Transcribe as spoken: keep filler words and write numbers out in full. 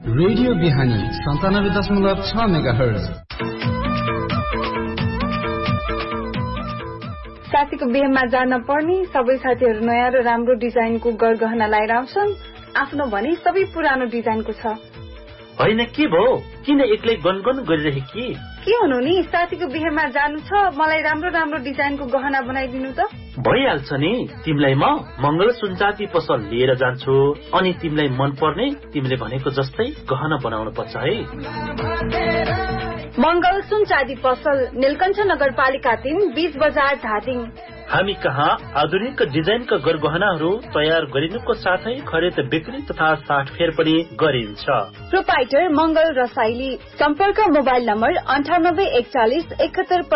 Radio बिहानी सन्तानब्बे दशमलव छ मेगा हर्ज। साथीको बिहेमा जान पर्ने सबै साथीहरू नयाँ र राम्रो डिजाइनको गरगहना लगाएर आउँछन्। आफ्नो भने सबै पुरानो डिजाइनको छ। होइन के भो, किन एक्लै गनगन गरिरहे कि? के हुनु नि, साथीको बिहेमा जानु छ, मलाई राम्रो राम्रो डिजाइनको गहना बनाइदिनु त। भइहाल्छ नि, तिमीलाई म मंगल सुनचाँदी पसल लिएर जान्छु, अनि तिमीलाई मन पर्ने तिमीले भनेको जस्तै गहना बनाउनु पर्छ है। मंगल सुनचाँदी पसल, नीलकण्ठ नगरपालिका तीन, बीच बजार, धादिङ। हामी कहाँ आधुनिक डिजाइनका गरगहनाहरू तयार गरिनुको साथै खरिद बिक्री तथा साटफेर पनि गरिन्छ। प्रोपाइटर मंगल रसाइली। सम्पर्क मोबाइल नम्बर अन्ठानब्बे एकचालिस एकहत्तर